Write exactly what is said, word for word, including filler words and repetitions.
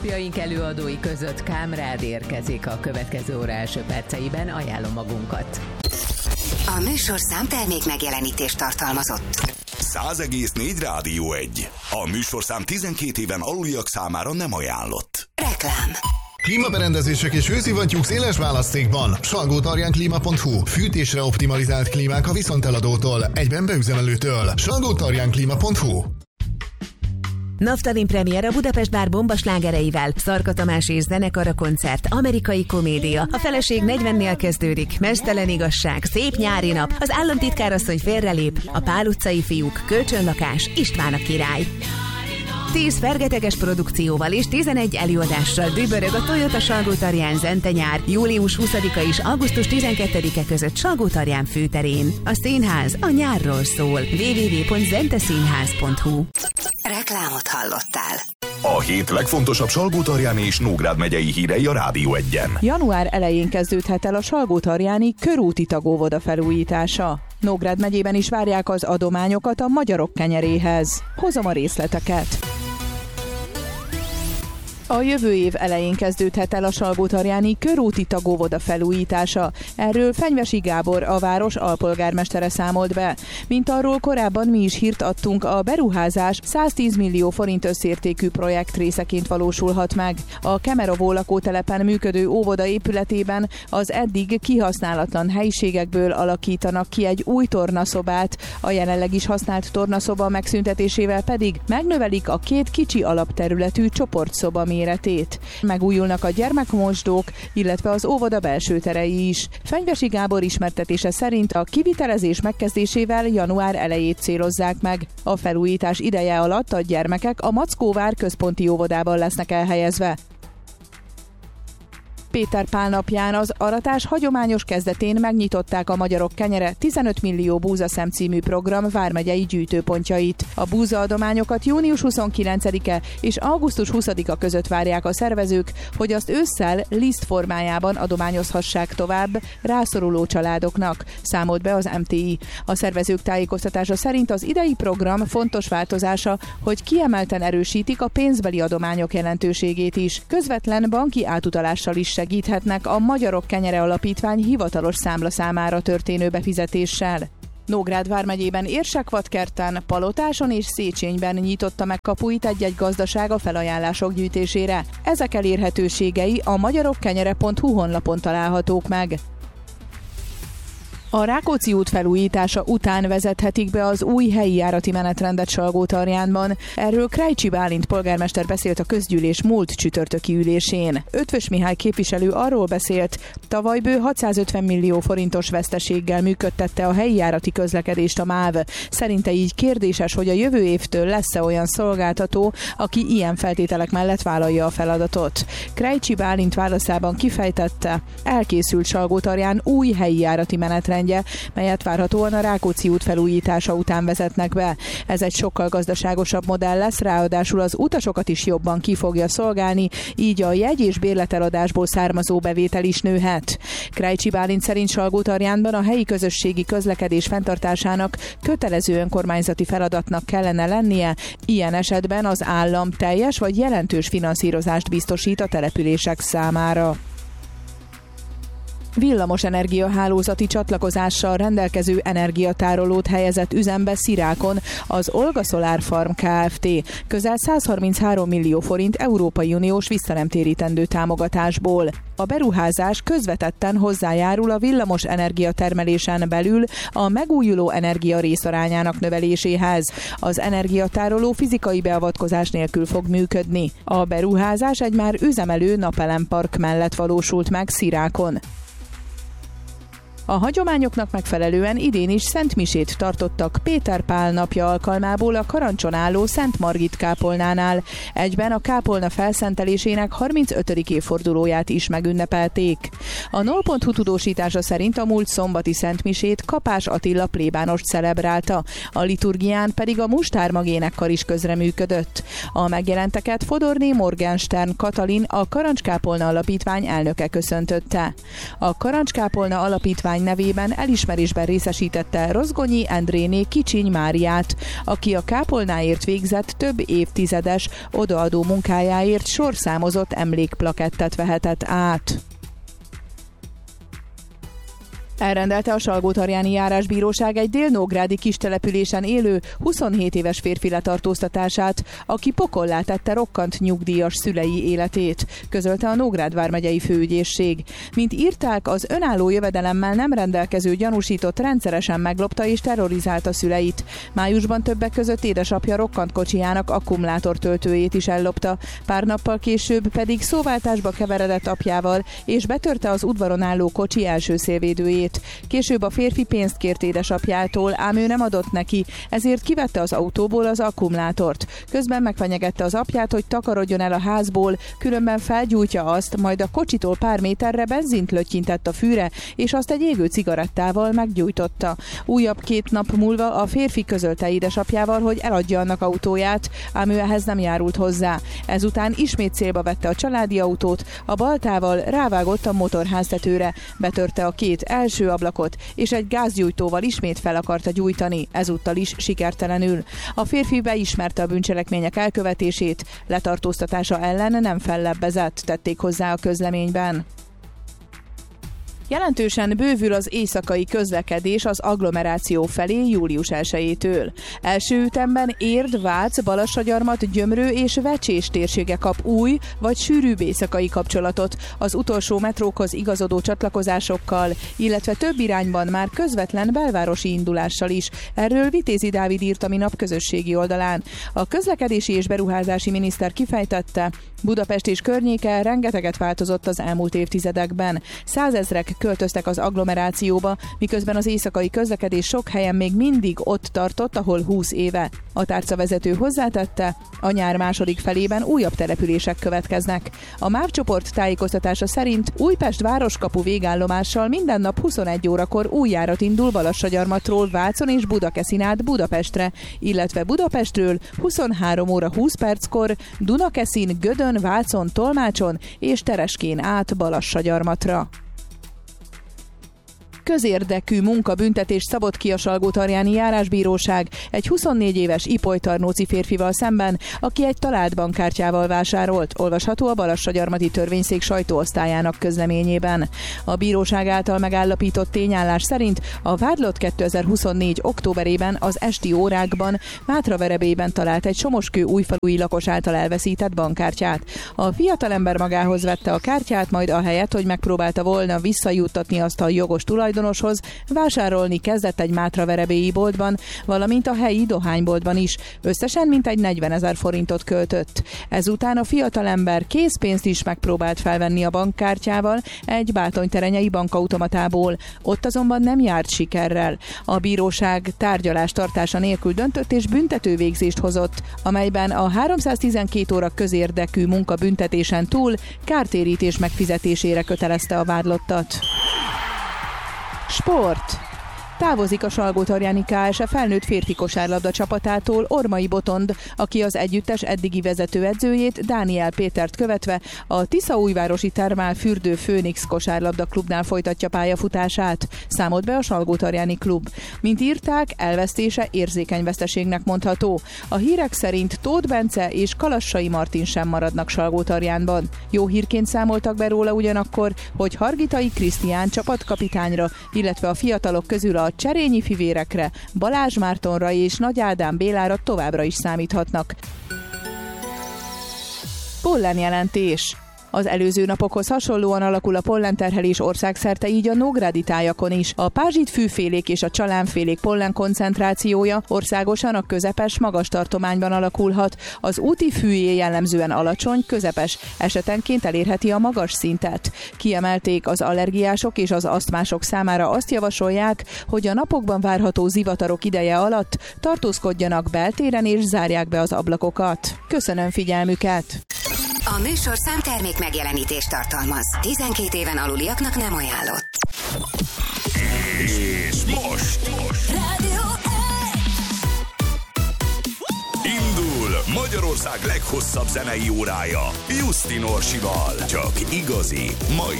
Napjaink előadói között Kámrád érkezik a következő óra első perceiben, ajánlom magunkat. A műsorszám termék megjelenítést tartalmazott. száz egész négy Rádió egy. A műsorszám tizenkét éven aluliak számára nem ajánlott. Reklám. Klímaberendezések és hőszivattyúk széles választékban. Salgótarjánklíma pont hu. Fűtésre optimalizált klímák a viszonteladótól, egyben beüzemelőtől. Salgótarjánklíma pont hu. Naftalin premier a Budapest Bár bombaslágereivel. Szarka Tamás és zenekara koncert, amerikai komédia. A feleség negyvennél kezdődik. Meztelen igazság, szép nyári nap. Az államtitkárasszony félrelép. A Pál utcai fiúk, kölcsönlakás, István a király. tíz fergeteges produkcióval és tizenegy előadással dübörög a Toyota Salgótarján Zente-nyár július huszadika és augusztus tizenkettedike között Salgótarján főterén. A színház a nyárról szól. double-u double-u double-u pont zenteszínház pont hu. Reklámot hallottál. A hét legfontosabb Salgótarjáni és Nógrád megyei hírei a Rádió egyen. Január elején kezdődhet el a Salgótarjáni körúti tagóvoda felújítása. Nógrád megyében is várják az adományokat a magyarok kenyeréhez. Hozom a részleteket. A jövő év elején kezdődhet el a Salgótarjáni körúti tagóvoda felújítása. Erről Fenyvesi Gábor, a város alpolgármestere számolt be. Mint arról korábban mi is hírt adtunk, a beruházás száztíz millió forint összértékű projekt részeként valósulhat meg. A Kemerovó lakótelepen működő óvoda épületében az eddig kihasználatlan helyiségekből alakítanak ki egy új tornaszobát, a jelenleg is használt tornaszoba megszüntetésével pedig megnövelik a két kicsi alapterületű csoportszoba méretét. méretét. Megújulnak a gyermekmosdók, illetve az óvoda belső terei is. Fenyvesi Gábor ismertetése szerint a kivitelezés megkezdésével január elejét célozzák meg. A felújítás ideje alatt a gyermekek a Mackóvár központi óvodában lesznek elhelyezve. Péter Pál napján az aratás hagyományos kezdetén megnyitották a Magyarok kenyere tizenöt millió búzaszem című program vármegyei gyűjtőpontjait. A búzaadományokat június huszonkilencedike és augusztus huszadika között várják a szervezők, hogy azt ősszel liszt formájában adományozhassák tovább rászoruló családoknak, számolt be az em té i. A szervezők tájékoztatása szerint az idei program fontos változása, hogy kiemelten erősítik a pénzbeli adományok jelentőségét is. Közvetlen banki átutalással is segíthetnek a Magyarok kenyere alapítvány hivatalos számlaszámára történő befizetéssel. Nógrád vármegyében Érsekvadkerten, Palotáson és Széchenyben nyitotta meg kapuit egy-egy gazdaság a felajánlások gyűjtésére. Ezek elérhetőségei a magyarokkenyere pont hu honlapon találhatók meg. A Rákóczi út felújítása után vezethetik be az új helyi járati menetrendet Salgótarjánban. Erről Krajcsi Bálint polgármester beszélt a közgyűlés múlt csütörtöki ülésén. Ötvös Mihály képviselő arról beszélt, tavaly bő hatszázötven millió forintos veszteséggel működtette a helyi járati közlekedést a MÁV. Szerinte így kérdéses, hogy a jövő évtől lesz-e olyan szolgáltató, aki ilyen feltételek mellett vállalja a feladatot. Krajcsi Bálint válaszában kifejtette, elkészült Salgótarján új helyi járati menetrend, melyet várhatóan a Rákóczi út felújítása után vezetnek be. Ez egy sokkal gazdaságosabb modell lesz, ráadásul az utasokat is jobban ki fogja szolgálni, így a jegy- és bérleteladásból származó bevétel is nőhet. Krajcsi Bálint szerint Salgótarjánban a helyi közösségi közlekedés fenntartásának kötelező önkormányzati feladatnak kellene lennie, ilyen esetben az állam teljes vagy jelentős finanszírozást biztosít a települések számára. Villamosenergia hálózati csatlakozással rendelkező energiatárolót helyezett üzembe Szirákon az Olga Solar Farm Kft. Közel százharminchárom millió forint Európai Uniós visszanemtérítendő támogatásból. A beruházás közvetetten hozzájárul a villamos energiatermelésen belül a megújuló energia részarányának növeléséhez. Az energiatároló fizikai beavatkozás nélkül fog működni. A beruházás egy már üzemelő napelempark mellett valósult meg Szirákon. A hagyományoknak megfelelően idén is szentmisét tartottak Péter Pál napja alkalmából a Karancson álló Szent Margit kápolnánál. Egyben a kápolna felszentelésének harmincötödik évfordulóját is megünnepelték. A nulla pont hu tudósítása szerint a múlt szombati szentmisét Kapás Attila plébánost celebrálta, a liturgián pedig a Mustármagénekkar is közreműködött. A megjelenteket Fodorné Morgenstern Katalin, a Karancskápolna Alapítvány elnöke köszöntötte. A Karancskápolna Alapítvány Alapítvány nevében elismerésben részesítette Rozgonyi Endréné Kicsiny Máriát, aki a kápolnáért végzett több évtizedes odaadó munkájáért sorszámozott emlékplakettet vehetett át. Elrendelte a Salgótarjáni Járásbíróság egy délnógrádi kistelepülésen élő huszonhét éves férfi letartóztatását, aki pokollá tette rokkant nyugdíjas szülei életét, közölte a Nógrád vármegyei főügyészség. Mint írták, az önálló jövedelemmel nem rendelkező gyanúsított rendszeresen meglopta és terrorizálta szüleit. Májusban többek között édesapja rokkant kocsijának akkumulátortöltőjét is ellopta, pár nappal később pedig szóváltásba keveredett apjával, és betörte az udvaron álló kocsi első szélvédőjét. Később a férfi pénzt kért édesapjától, ám ő nem adott neki, ezért kivette az autóból az akkumulátort. Közben megfenyegette az apját, hogy takarodjon el a házból, különben felgyújtja azt, majd a kocsitól pár méterre benzint löttyintett a fűre, és azt egy égő cigarettával meggyújtotta. Újabb két nap múlva a férfi közölte édesapjával, hogy eladja annak autóját, ám ő ehhez nem járult hozzá. Ezután ismét célba vette a családi autót, a baltával rávágott a motorháztetőre, betörte a két első ablakot, és egy gázgyújtóval ismét fel akarta gyújtani, ezúttal is sikertelenül. A férfi beismerte a bűncselekmények elkövetését, letartóztatása ellen nem fellebbezett, tették hozzá a közleményben. Jelentősen bővül az éjszakai közlekedés az agglomeráció felé július elsejétől. Első ütemben Érd, Vác, Balassagyarmat, Gyömrő és Vecsés térsége kap új vagy sűrűbb éjszakai kapcsolatot az utolsó metrókhoz igazodó csatlakozásokkal, illetve több irányban már közvetlen belvárosi indulással is. Erről Vitézi Dávid írt a minap közösségi oldalán. A közlekedési és beruházási miniszter kifejtette, Budapest és környéke rengeteget változott az elmúlt évtizedekben. Százezrek költöztek az agglomerációba, miközben az éjszakai közlekedés sok helyen még mindig ott tartott, ahol húsz éve. A tárcavezető hozzátette, a nyár második felében újabb települések következnek. A MÁV csoport tájékoztatása szerint Újpest városkapu végállomással minden nap huszonegy órakor új járat indul Balassagyarmatról Vácon és Budakeszin át Budapestre, illetve Budapestről huszonhárom óra húsz perckor Dunakeszin, Gödön, Vácon, Tolmácson és Tereskén át Balassagyarmatra. Közérdekű munkabüntetést szabott ki a Salgótarjáni Járásbíróság egy huszonnégy éves ipolytarnóci férfival szemben, aki egy talált bankkártyával vásárolt, olvasható a Balassagyarmati törvényszék sajtóosztályának közleményében. A bíróság által megállapított tényállás szerint a vádlott kétezer-huszonnégy októberében az esti órákban Mátraverebélyben talált egy somoskő újfalui lakos által elveszített bankkártyát. A fiatalember magához vette a kártyát, majd ahelyett, hogy megpróbálta volna visszajuttatni azt a jogos tulajdonoshoz, vásárolni kezdett egy mátraverebélyi boltban, valamint a helyi dohányboltban is. Összesen mintegy negyvenezer forintot költött. Ezután a fiatalember készpénzt is megpróbált felvenni a bankkártyával egy bátonyterenyei bankautomatából. Ott azonban nem járt sikerrel. A bíróság tárgyalás tartása nélkül döntött és büntetővégzést hozott, amelyben a háromszáztizenkét óra közérdekű munkabüntetésen túl kártérítés megfizetésére kötelezte a vádlottat. Sport. Távozik a Salgótarjáni ká es e felnőtt férfi kosárlabda csapatától Ormai Botond, aki az együttes eddigi vezetőedzőjét, Dániel Pétert követve a Tiszaújvárosi Termál Fürdő Főnix kosárlabda klubnál folytatja pályafutását, számolt be a Salgótarjáni klub. Mint írták, elvesztése érzékeny veszteségnek mondható. A hírek szerint Tóth Bence és Kalassai Martin sem maradnak Salgótarjánban. Jó hírként számoltak be róla ugyanakkor, hogy Hargitai Krisztián csapatkapitányra, illetve a fiatalok közül a Cserényi fivérekre, Balázs Mártonra és Nagy Ádám Bélára továbbra is számíthatnak. Pollenjelentés. Az előző napokhoz hasonlóan alakul a pollenterhelés országszerte, így a nógrádi tájakon is. A pázsit fűfélék és a csalánfélék pollen koncentrációja országosan a közepes, magas tartományban alakulhat. Az úti fűjé jellemzően alacsony, közepes, esetenként elérheti a magas szintet. Kiemelték, az allergiások és az asztmások számára azt javasolják, hogy a napokban várható zivatarok ideje alatt tartózkodjanak beltéren és zárják be az ablakokat. Köszönöm figyelmüket! A műsor számtermék megjelenítést tartalmaz. tizenkét éven aluliaknak nem ajánlott. És most, most. Rádió Indul Magyarország leghosszabb zenei órája Justin Orsival. Csak igazi, mai